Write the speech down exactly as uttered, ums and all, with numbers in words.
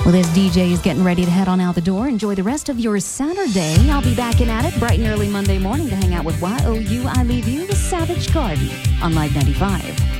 Well, this D J is getting ready to head on out the door. Enjoy the rest of your Saturday. I'll be back in at it bright and early Monday morning to hang out with Y O U. I leave you with Savage Garden on Live ninety-five.